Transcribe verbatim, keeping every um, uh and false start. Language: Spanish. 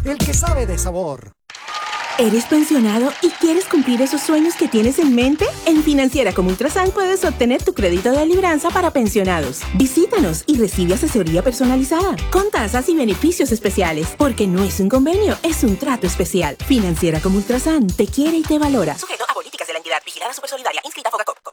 el que sabe de sabor. ¿Eres pensionado y quieres cumplir esos sueños que tienes en mente? En Financiera como Ultrasan puedes obtener tu crédito de libranza para pensionados. Visítanos y recibe asesoría personalizada, con tasas y beneficios especiales, porque no es un convenio, es un trato especial. Financiera como Ultrasan te quiere y te valora. Sujeto a políticas de la entidad. Vigilada Supersolidaria. Inscrita Fogacop.